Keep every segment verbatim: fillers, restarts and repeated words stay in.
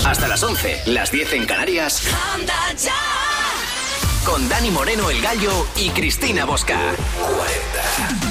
Hasta las once, las diez en Canarias. Anda ya. Con Dani Moreno, el Gallo, y Cristina Bosca. cuarenta.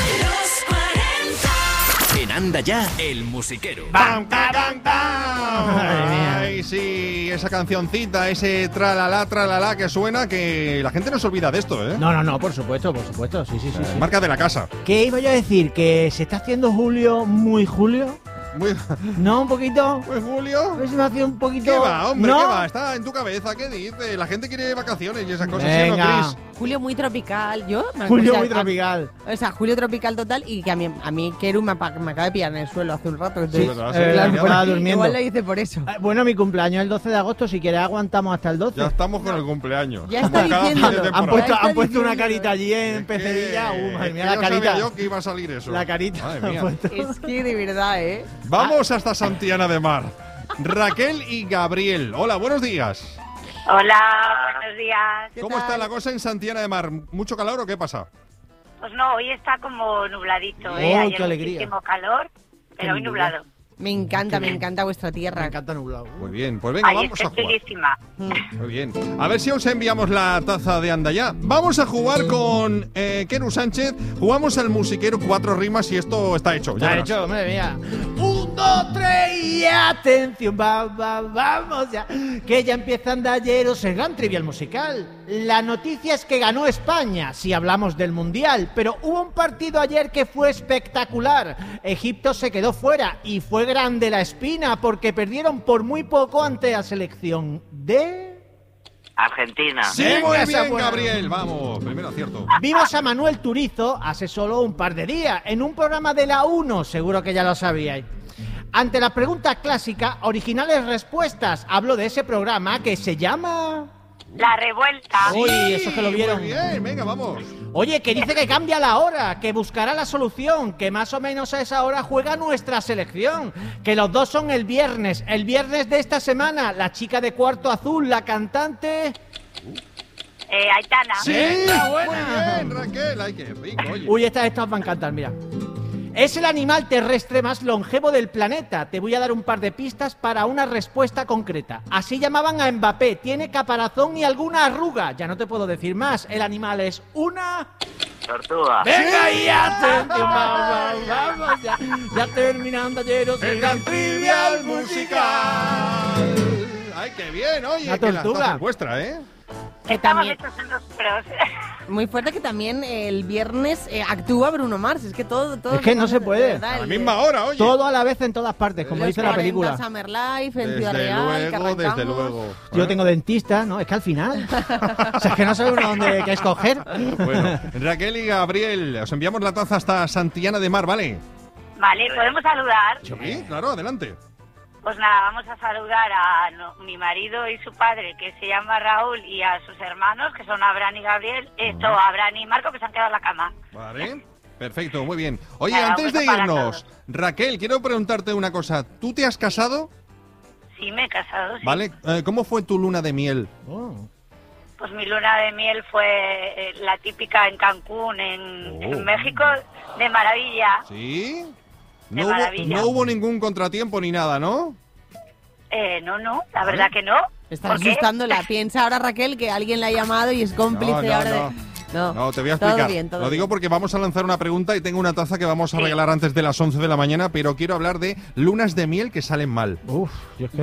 En Anda Ya, el musiquero. ¡Bam, bam, bam! Ay, sí, esa cancioncita, ese tralala, tralala que suena, que la gente no se olvida de esto, ¿eh? No, no, no, por supuesto, por supuesto, sí, sí, sí, sí. Marca de la casa. ¿Qué iba yo a decir? ¿Que se está haciendo julio muy julio? Muy... ¿No, un poquito? Pues Julio. ¿Se me hace un poquito? ¿Qué va, hombre? ¿No? ¿Qué va? Está en tu cabeza, ¿qué dice? La gente quiere vacaciones y esas cosas. Venga. ¿Sí o no, Cris? Julio muy tropical, yo. Julio o sea, muy tropical. A, o sea, Julio tropical total y que a mí, a mí Keru me, me acaba de pillar en el suelo hace un rato. Sí, Entonces, ¿verdad? Eh, Sí, la ya- estaba durmiendo. igual lo hice por eso. Eh, Bueno, mi cumpleaños es el doce de agosto, si quieres aguantamos hasta el doce. Ya estamos con el cumpleaños. Ya está Como cada fin de diciéndolo. temporada. Han puesto, Ya está han puesto una diciendo. carita allí en Es que- Pecerilla. Uh, madre es mía, que la ya carita. sabía yo que iba a salir eso. La carita. Madre mía. han puesto. Es que de verdad, ¿eh? Vamos hasta Santiana de Mar. Raquel y Gabriel. Hola, buenos días. Hola, buenos días. ¿Qué ¿Cómo tal? está la cosa en Santiana de Mar? ¿Mucho calor o qué pasa? Pues no, hoy está como nubladito, Oh, ¿eh? Ayer qué alegría. muchísimo calor, pero hoy nublado. Me encanta, me encanta vuestra Me tierra. encanta nublado. Muy bien, pues venga, Ahí vamos a estoy jugar. chulísima. Muy bien. A ver si os enviamos la taza de Anda Ya. Vamos a jugar con eh, Keru Sánchez. Jugamos al musiquero cuatro rimas y esto está hecho. ya Ya he verás. hecho, madre mía. Un, dos, tres y atención, va, va, vamos ya. Que ya empieza Andayeros el gran trivial musical. La noticia es que ganó España, si hablamos del Mundial, pero hubo un partido ayer que fue espectacular. Egipto se quedó fuera y fue grande la espina porque perdieron por muy poco ante la selección de... Argentina. Sí, Venga, muy esa bien, buena. Gabriel. Vamos, primero acierto. Vimos a Manuel Turizo hace solo un par de días en un programa de la uno, seguro que ya lo sabíais. Ante la pregunta clásica, originales respuestas, hablo de ese programa que se llama... La revuelta. Uy, eso que lo vieron. Muy bien, venga, vamos. Oye, que dice que cambia la hora, que buscará la solución, que más o menos a esa hora juega nuestra selección, que los dos son el viernes, el viernes de esta semana, la chica de Cuarto Azul, la cantante... Eh, Aitana. Sí, Venga, muy buena. bien, Raquel. Ay, qué rico, oye. Uy, estas, estas van a encantar, mira. Es el animal terrestre más longevo del planeta. Te voy a dar un par de pistas para una respuesta concreta. Así llamaban a Mbappé. Tiene caparazón y alguna arruga. Ya no te puedo decir más. El animal es una... Tortuga. ¡Venga y atención! Vamos, vamos, ya, ya terminando ayer el gran trivial musical. Ay, qué bien, oye. La que la tortuga. taza es vuestra, ¿eh? Que Estamos también, hechos unos pros. muy fuerte que también el viernes eh, actúa Bruno Mars. Es que todo, todo Es que no se de puede. verdad, A la el- misma hora, oye. Todo a la vez en todas partes, como los dice la cuarenta película. Summer Life, en Ciudad Desde Real, que luego, desde arrancamos. luego. Yo tengo dentista, ¿no? Es que al final. O sea, es que no sabe uno dónde qué escoger. Bueno, Raquel y Gabriel, os enviamos la taza hasta Santiana de Mar, ¿vale? Vale, ¿podemos saludar? Sí, claro, adelante. Pues nada, vamos a saludar a no- mi marido y su padre, que se llama Raúl, y a sus hermanos, que son Abraham y Gabriel. Esto, Abraham y Marco, que se han quedado en la cama. Vale. Perfecto, muy bien. Oye, Nada, antes bueno, de para irnos, Raquel, quiero preguntarte una cosa. ¿Tú te has casado? Sí, me he casado, sí. ¿Vale? Eh, ¿Cómo fue tu luna de miel? Oh. Pues mi luna de miel fue eh, la típica en Cancún, en, Oh. en México, de maravilla. ¿Sí? De No hubo, maravilla. no hubo ningún contratiempo ni nada, ¿no? Eh, no, no, la ¿Vale? verdad que no. Está ¿Por qué? asustándola. Piensa ahora, Raquel, que alguien la ha llamado y es cómplice No, no, ahora no. de... No, No, te voy a todo explicar. bien, todo Lo digo bien. porque vamos a lanzar una pregunta y tengo una taza que vamos a Sí. regalar antes de las once de la mañana, pero quiero hablar de lunas de miel que salen mal. Uf, yo es que